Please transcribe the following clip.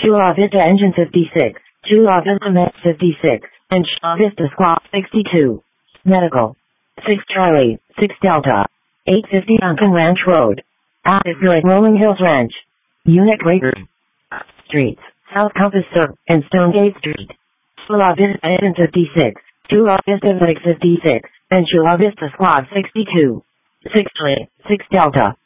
Chula Vista Engine 56, Chula Vista Met 56, and Chula Vista Squad 62. Medical. 6 Charlie, 6 Delta. 850 Duncan Ranch Road. Attisbury Rolling Hills Ranch. Unit Breaker. Streets, South Compass Circle and Stonegate Street. Chula Vista Engine 56, Chula Vista Vic 56, and Chula Vista Squad 62. 6 Charlie, 6 Delta.